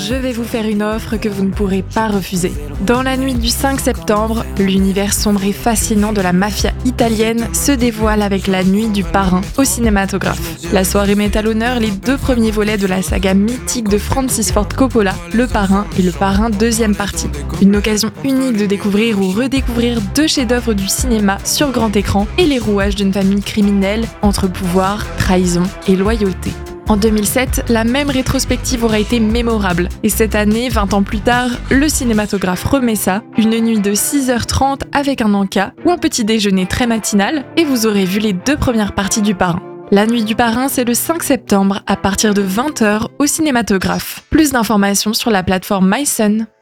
je vais vous faire une offre que vous ne pourrez pas refuser. Dans la nuit du 5 septembre, l'univers sombre et fascinant de la mafia italienne se dévoile avec La Nuit du Parrain au cinématographe. La soirée met à l'honneur les 2 premiers volets de la saga mythique de Francis Ford Coppola, Le Parrain et Le Parrain deuxième partie. Une occasion unique de découvrir ou redécouvrir 2 chefs-d'œuvre du cinéma sur grand écran et les rouages d'une famille criminelle entre pouvoir, trahison et loyauté. En 2007, la même rétrospective aura été mémorable. Et cette année, 20 ans plus tard, le cinématographe remet ça, une nuit de 6h30 avec un encas ou un petit déjeuner très matinal, et vous aurez vu les 2 premières parties du Parrain. La Nuit du Parrain, c'est le 5 septembre à partir de 20h au cinématographe. Plus d'informations sur la plateforme MySun.